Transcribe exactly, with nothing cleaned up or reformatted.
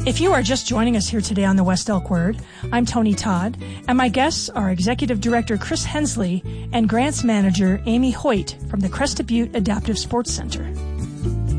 If you are just joining us here today on the West Elk Word, I'm Tony Todd, and my guests are Executive Director Chris Hensley and Grants Manager Amy Hoyt from the Crested Butte Adaptive Sports Center.